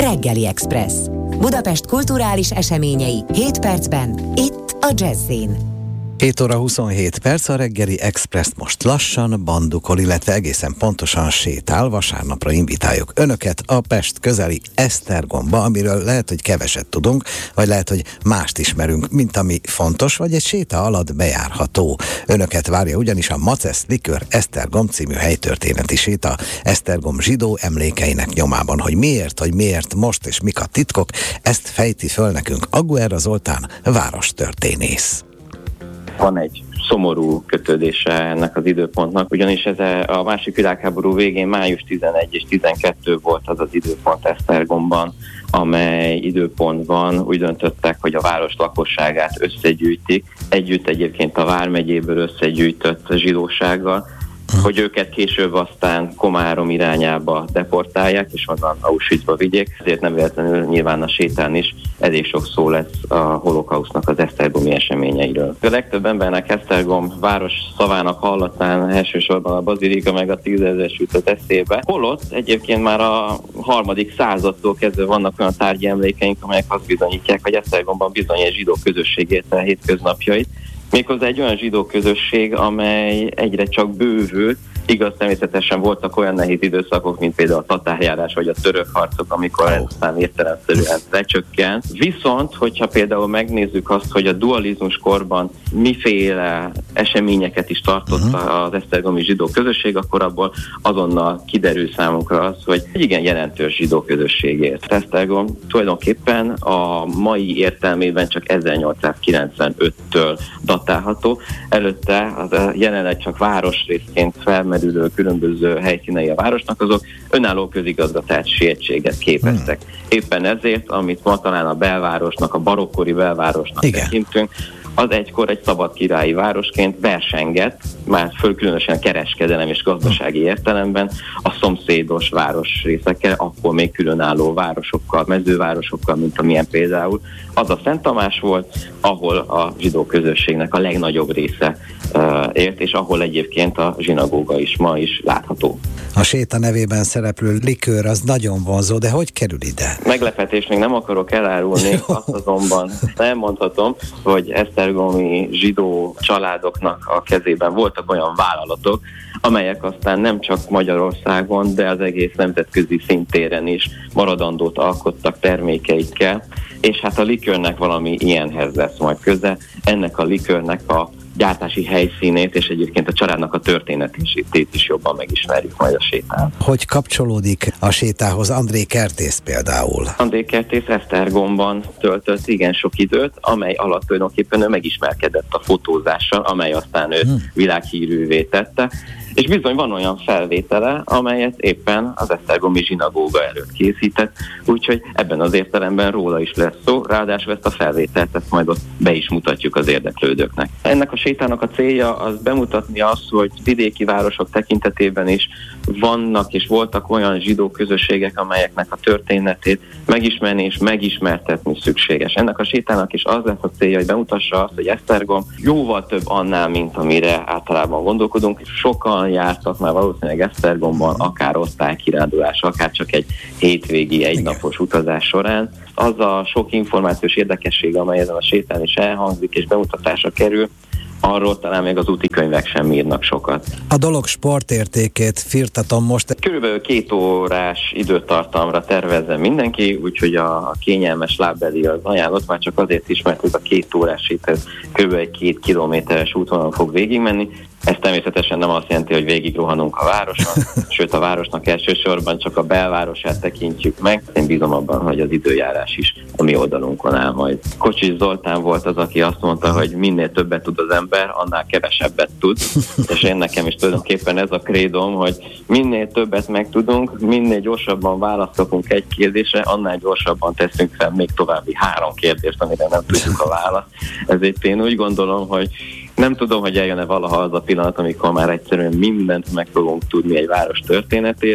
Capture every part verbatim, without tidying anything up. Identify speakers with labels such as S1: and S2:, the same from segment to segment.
S1: Reggeli Express. Budapest kulturális eseményei hét percben, itt a Jazz-in.
S2: hét óra huszonhét perc, a Reggeli Express most lassan bandukol, illetve egészen pontosan sétál. Vasárnapra invitáljuk önöket a Pest közeli Esztergomba, amiről lehet, hogy keveset tudunk, vagy lehet, hogy mást ismerünk, mint ami fontos, vagy egy séta alatt bejárható. Önöket várja ugyanis a Macesz Likőr Esztergom című helytörténeti séta Esztergom zsidó emlékeinek nyomában. Hogy miért, hogy miért most és mik a titkok, ezt fejti föl nekünk Aguera Zoltán, várostörténész.
S3: Van egy szomorú kötődése ennek az időpontnak, ugyanis ez a második világháború végén május tizenegy és tizenkettő volt az az időpont Esztergomban, amely időpontban úgy döntöttek, hogy a város lakosságát összegyűjtik, együtt egyébként a vármegyéből összegyűjtött zsidósággal, hogy őket később aztán Komárom irányába deportálják, és onnan Auschwitzba vigyék. Ezért nem véletlenül nyilván a sétán is elég sok szó lesz a holokausznak az esztergomi eseményeiről. A legtöbb embernek Esztergom város szavának hallatán elsősorban a bazilika meg a tízezer jutott eszébe. Holott egyébként már a harmadik századtól kezdve vannak olyan tárgyi emlékeink, amelyek azt bizonyítják, hogy Esztergomban bizony egy zsidó közösség élte a hétköznapjait. Méghozzá egy olyan zsidó közösség, amely egyre csak bővült. Igaz, természetesen voltak olyan nehéz időszakok, mint például a tatárjárás vagy a török harcok, amikor ez aztán értelemszerűen lecsökkent. Viszont, hogyha például megnézzük azt, hogy a dualizmus korban miféle eseményeket is tartott uh-huh. az esztergomi zsidó közösség, akkor abból azonnal kiderül számunkra az, hogy egy igen jelentős zsidó közösség élt. Esztergom tulajdonképpen a mai értelmében csak ezernyolcszázkilencvenöttől datálható. Előtte az jelenleg csak városrészként felmerülő különböző helyszínei a városnak, azok önálló közigazgatási egységet képeztek. Hmm. Éppen ezért, amit ma talán a belvárosnak, a barokkori belvárosnak Igen. tekintünk, az egykor egy szabad királyi városként versengett, már föl különösen kereskedelem és gazdasági értelemben a szomszédos városrészekkel, akkor még különálló városokkal, mezővárosokkal, mint amilyen például az a Szent Tamás volt, ahol a zsidó közösségnek a legnagyobb része uh, élt, és ahol egyébként a zsinagóga is ma is látható.
S2: A séta nevében szereplő likőr az nagyon vonzó, de hogy kerül ide?
S3: Meglepetés, még nem akarok elárulni, azt azonban nem mondhatom, hogy esztergomi zsidó családoknak a kezében voltak olyan vállalatok, amelyek aztán nem csak Magyarországon, de az egész nemzetközi szintéren is maradandót alkottak termékeikkel, és hát a likőrnek valami ilyenhez lesz majd köze. Ennek a likőrnek a gyártási helyszínét és egyébként a családnak a történetét is jobban megismerjük majd a sétán.
S2: Hogy kapcsolódik a sétához André Kertész például?
S3: André Kertész Esztergomban töltött igen sok időt, amely alatt tulajdonképpen ő megismerkedett a fotózással, amely aztán őt hmm. világhírűvé tette. És bizony van olyan felvétele, amelyet éppen az esztergomi zsinagóga előtt készített, úgyhogy ebben az értelemben róla is lesz szó, ráadásul ezt a felvételt, ezt majd ott be is mutatjuk az érdeklődőknek. Ennek a sétának a célja az bemutatni azt, hogy vidéki városok tekintetében is vannak és voltak olyan zsidó közösségek, amelyeknek a történetét megismerni és megismertetni szükséges. Ennek a sétának is az lesz a célja, hogy bemutassa azt, hogy Esztergom jóval több annál, mint amire általában gondolkodunk. Sokan jártak már valószínűleg Esztergomban, akár osztálykirándulás, akár csak egy hétvégi, egynapos utazás során. Az a sok információs érdekesség, amely ezen a sétán is elhangzik és bemutatásra kerül, arról talán még az útikönyvek sem írnak sokat.
S2: A dolog sportértékét firtatom most.
S3: Körülbelül két órás időtartamra tervezze mindenki, úgyhogy a kényelmes lábbeli az ajánlott, már csak azért is, mert ez a két órás sétez körülbelül egy két kilométeres útvonalon fog végigmenni. Ez természetesen nem azt jelenti, hogy végig rohanunk a városon, sőt a városnak elsősorban csak a belvárosát tekintjük meg. Én bízom abban, hogy az időjárás is a mi oldalunkon áll majd. Kocsis Zoltán volt az, aki azt mondta, hogy minél többet tud az ember, annál kevesebbet tud. És én nekem is tulajdonképpen ez a krédom, hogy minél többet megtudunk, minél gyorsabban választ kapunk egy kérdésre, annál gyorsabban teszünk fel még további három kérdést, amire nem tudjuk a választ. Ezért én úgy gondolom, hogy nem tudom, hogy eljön-e valaha az a pillanat, amikor már egyszerűen mindent meg fogunk tudni egy város történetéről,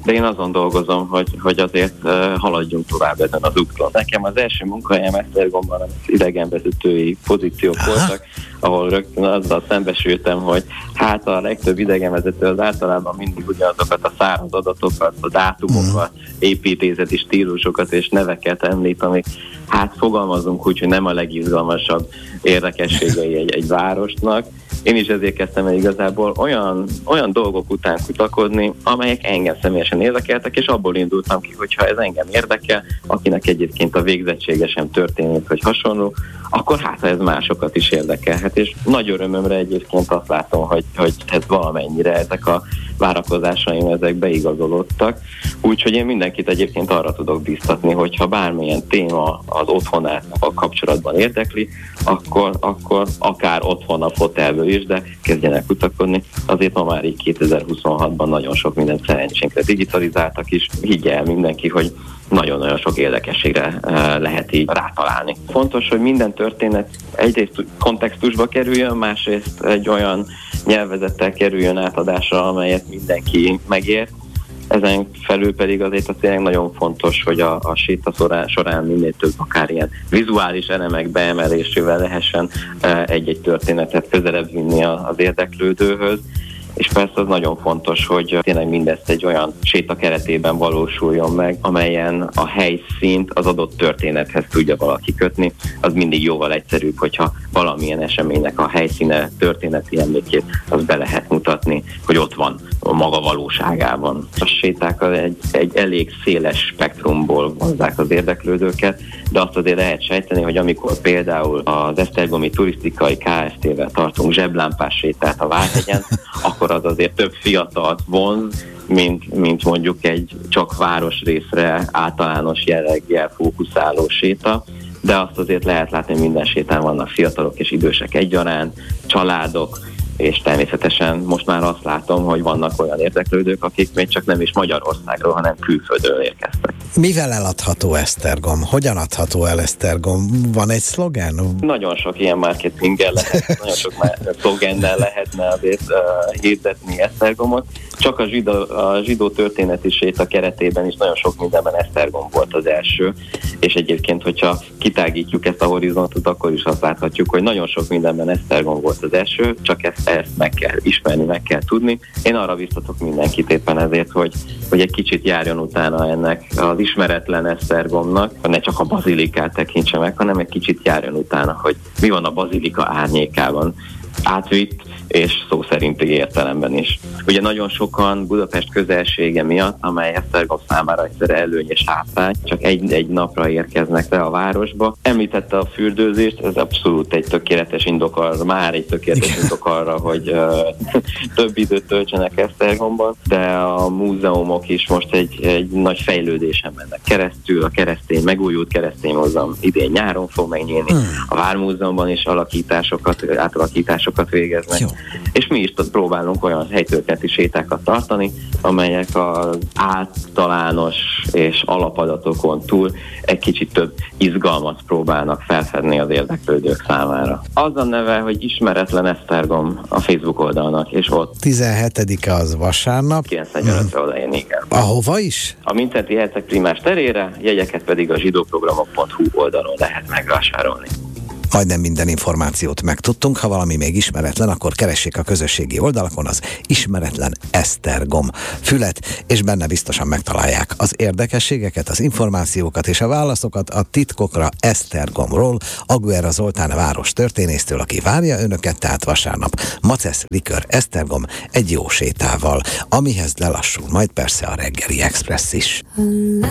S3: de én azon dolgozom, hogy, hogy azért uh, haladjunk tovább ezen az úton. Nekem az első munkahelyem Esztergomban az idegenvezetői pozíciók Aha. voltak, ahol rögtön azzal szembesültem, hogy hát a legtöbb idegenvezető az általában mindig ugyanazokat a száraz adatokat, a dátumokat, uh-huh. építészeti stílusokat és neveket említ, amik hát fogalmazunk úgy, hogy nem a legizgalmasabb érdekességei egy, egy városnak. Én is ezért kezdtem el igazából olyan, olyan dolgok után kutakodni, amelyek engem személyesen érdekeltek, és abból indultam ki, hogyha ez engem érdekel, akinek egyébként a végzettsége sem történik, vagy hasonló, akkor hát ez másokat is érdekelhet, és nagy örömömre egyébként azt látom, hogy, hogy ez valamennyire ezek a várakozásaim ezek beigazolódtak. Úgyhogy én mindenkit egyébként arra tudok biztatni, hogyha bármilyen téma az otthonával kapcsolatban érdekli, akkor, akkor akár otthon a fotelből is, de kezdjenek kutakodni. Azért ma már így kétezer-huszonhatban nagyon sok mindent szerencsénkre digitalizáltak is. Higgye el mindenki, hogy nagyon-nagyon sok érdekességre lehet így rátalálni. Fontos, hogy minden történet egyrészt kontextusba kerüljön, másrészt egy olyan nyelvezettel kerüljön átadásra, amelyet mindenki megért. Ezen felül pedig azért az tényleg nagyon fontos, hogy a, a séta során, során minél több akár ilyen vizuális elemek beemelésével lehessen egy-egy történetet közelebb vinni az érdeklődőhöz. És persze az nagyon fontos, hogy tényleg mindezt egy olyan séta keretében valósuljon meg, amelyen a helyszínt az adott történethez tudja valaki kötni. Az mindig jóval egyszerűbb, hogyha valamilyen eseménynek a helyszíne, történeti emlékét, az be lehet mutatni, hogy ott van a maga valóságában. A séták egy, egy elég széles spektrumból vonzák az érdeklődőket, de azt azért lehet sejteni, hogy amikor például az Esztergomi Turisztikai Kft-vel tartunk zseblámpás sétát a Várhegyen, akkor az azért több fiatalt vonz, mint, mint mondjuk egy csak városrészre általános jelleggel fókuszáló séta, de azt azért lehet látni, hogy minden sétán vannak fiatalok és idősek egyaránt, családok, és természetesen most már azt látom, hogy vannak olyan érdeklődők, akik még csak nem is Magyarországról, hanem külföldről érkeztek.
S2: Mivel eladható Esztergom? Hogyan adható el Esztergom? Van egy szlogen?
S3: Nagyon sok ilyen marketinggel lehet, nagyon sok szlogennel lehetne azért uh, hirdetni Esztergomot. Csak a zsidó, a zsidó történeti séta keretében is nagyon sok mindenben Esztergom volt az első, és egyébként, hogyha kitágítjuk ezt a horizontot, akkor is azt láthatjuk, hogy nagyon sok mindenben Esztergom volt az első, csak ezt, ezt meg kell ismerni, meg kell tudni. Én arra biztatok mindenkit éppen ezért, hogy, hogy egy kicsit járjon utána ennek az ismeretlen Esztergomnak, ne csak a bazilikát tekintse meg, hanem egy kicsit járjon utána, hogy mi van a bazilika árnyékában. Átvitt és szó szerinti értelemben is. Ugye nagyon sokan Budapest közelsége miatt, amely Esztergom számára egyszerre előny és hátrány, csak egy-egy napra érkeznek le a városba. Említette a fürdőzést, ez abszolút egy tökéletes indok arra, már egy tökéletes indok arra, hogy uh, több időt töltsenek Esztergomban, de a múzeumok is most egy, egy nagy fejlődésen mennek keresztül. A keresztény, megújult keresztény múzeum idén nyáron fog megnyílni. Hmm. A Vármúzeumban is alakításokat, átalakításokat végeznek. Jó. És mi is próbálunk olyan helytörténeti sétákat tartani, amelyek az általános és alapadatokon túl egy kicsit több izgalmat próbálnak felfedni az érdeklődők számára. Az a neve, hogy Ismeretlen Esztergom a Facebook oldalnak, és ott
S2: tizenhetedike az vasárnap.
S3: kilencvenötre hmm. odajön, igen.
S2: Ahova is?
S3: A Mindszenty Herceg Primás terére, jegyeket pedig a zsidóprogramok pont hu oldalon lehet megvásárolni.
S2: Majdnem minden információt megtudtunk, ha valami még ismeretlen, akkor keressék a közösségi oldalakon az Ismeretlen Esztergom fület, és benne biztosan megtalálják az érdekességeket, az információkat és a válaszokat a titkokra Esztergomról, Aguera Zoltán város történésztől, aki várja önöket, tehát vasárnap Macesz Likör Esztergom egy jó sétával, amihez lelassul majd persze a reggeli express is.